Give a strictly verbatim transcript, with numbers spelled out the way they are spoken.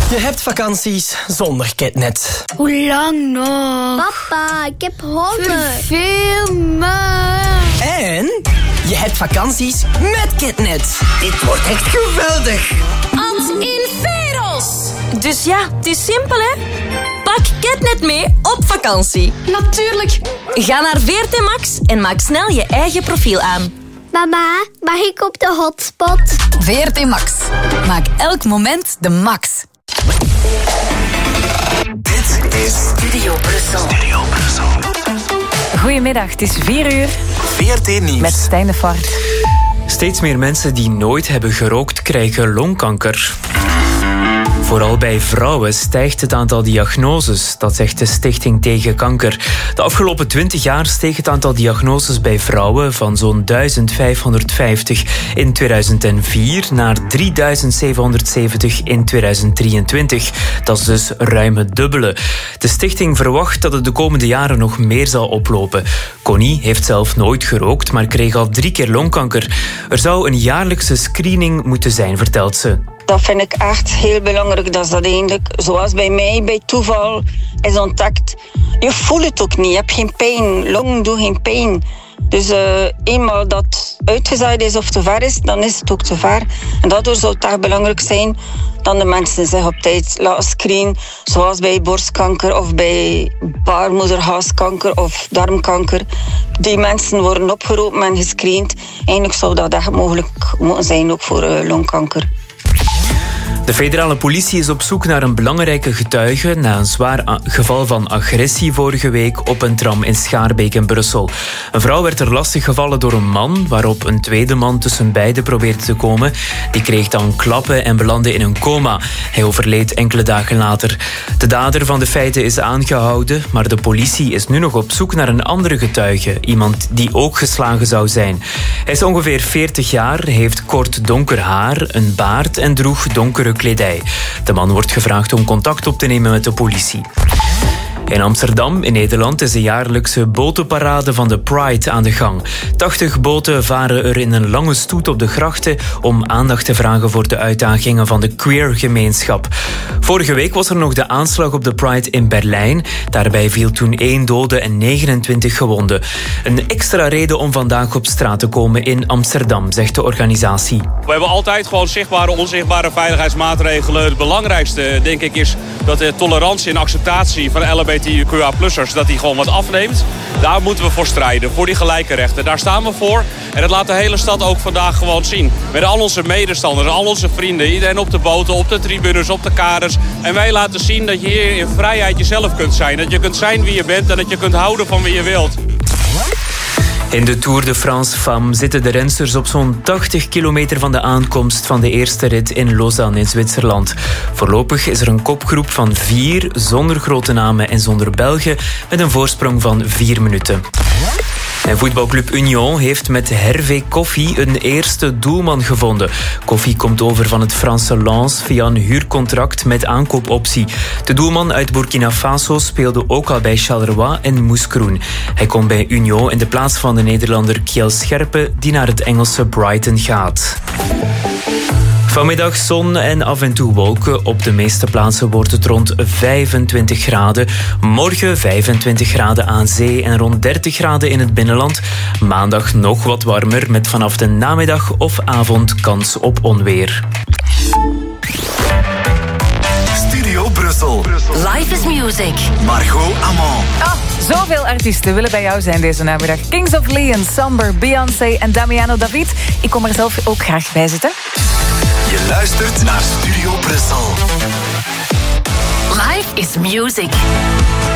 Je hebt vakanties zonder Kidnet. Hoe lang nog? Papa, ik heb honger. Veel me. En je hebt vakanties met Kidnet. Dit wordt echt geweldig. Als in Veros. Dus ja, het is simpel, hè? Pak Kidnet mee op vakantie. Natuurlijk. Ga naar V R T Max en maak snel je eigen profiel aan. Mama, mag ik op de hotspot? V R T Max. Maak elk moment de max. Dit is Studio Brussel. Studio Brussel. Goedemiddag, het is vier uur. V R T Nieuws. Met Stijn de Vaart. Steeds meer mensen die nooit hebben gerookt krijgen longkanker. Vooral bij vrouwen stijgt het aantal diagnoses, dat zegt de Stichting Tegen Kanker. De afgelopen twintig jaar steeg het aantal diagnoses bij vrouwen van zo'n duizend vijfhonderdvijftig in tweeduizend vier naar drieduizend zevenhonderdzeventig in tweeduizend drieëntwintig. Dat is dus ruim het dubbele. De stichting verwacht dat het de komende jaren nog meer zal oplopen. Connie heeft zelf nooit gerookt, maar kreeg al drie keer longkanker. Er zou een jaarlijkse screening moeten zijn, vertelt ze. Dat vind ik echt heel belangrijk, dat is dat eigenlijk, zoals bij mij, bij toeval is ontdekt. Je voelt het ook niet, je hebt geen pijn, longen doen geen pijn. Dus uh, eenmaal dat uitgezaaid is of te ver is, dan is het ook te ver. En daardoor zou het echt belangrijk zijn dat de mensen zich op tijd laten screenen, zoals bij borstkanker of bij baarmoederhalskanker of darmkanker. Die mensen worden opgeroepen en gescreend. Eigenlijk zou dat echt mogelijk moeten zijn, ook voor uh, longkanker. De federale politie is op zoek naar een belangrijke getuige na een zwaar a- geval van agressie vorige week op een tram in Schaarbeek in Brussel. Een vrouw werd er lastig gevallen door een man, waarop een tweede man tussen beiden probeerde te komen. Die kreeg dan klappen en belandde in een coma. Hij overleed enkele dagen later. De dader van de feiten is aangehouden, maar de politie is nu nog op zoek naar een andere getuige. Iemand die ook geslagen zou zijn. Hij is ongeveer veertig jaar, heeft kort donker haar, een baard en droeg donkere kledij. De man wordt gevraagd om contact op te nemen met de politie. In Amsterdam, in Nederland, is de jaarlijkse botenparade van de Pride aan de gang. tachtig boten varen er in een lange stoet op de grachten om aandacht te vragen voor de uitdagingen van de queer-gemeenschap. Vorige week was er nog de aanslag op de Pride in Berlijn. Daarbij viel toen één dode en negenentwintig gewonden. Een extra reden om vandaag op straat te komen in Amsterdam, zegt de organisatie. We hebben altijd gewoon zichtbare, onzichtbare veiligheidsmaatregelen. Het belangrijkste, denk ik, is dat de tolerantie en acceptatie van L H B T Q A plussers, dat die gewoon wat afneemt. Daar moeten we voor strijden, voor die gelijke rechten. Daar staan we voor. En dat laat de hele stad ook vandaag gewoon zien. Met al onze medestanders, al onze vrienden, iedereen op de boten, op de tribunes, op de kaders. En wij laten zien dat je hier in vrijheid jezelf kunt zijn. Dat je kunt zijn wie je bent en dat je kunt houden van wie je wilt. In de Tour de France Femmes zitten de rensters op zo'n tachtig kilometer van de aankomst van de eerste rit in Lausanne in Zwitserland. Voorlopig is er een kopgroep van vier, zonder grote namen en zonder Belgen, met een voorsprong van vier minuten. En voetbalclub Union heeft met Hervé Koffie een eerste doelman gevonden. Koffie komt over van het Franse Lens via een huurcontract met aankoopoptie. De doelman uit Burkina Faso speelde ook al bij Charleroi en Moeskroen. Hij komt bij Union in de plaats van de Nederlander Kjell Scherpe, die naar het Engelse Brighton gaat. Vanmiddag zon en af en toe wolken. Op de meeste plaatsen wordt het rond vijfentwintig graden. Morgen vijfentwintig graden aan zee en rond dertig graden in het binnenland. Maandag nog wat warmer met vanaf de namiddag of avond kans op onweer. Studio Brussel. Life is music. Margot Amand. Oh, zoveel artiesten willen bij jou zijn deze namiddag. Kings of Leon, Samber, Beyoncé en Damiano David. Ik kom er zelf ook graag bij zitten. Je luistert naar Studio Brussel. Life is music.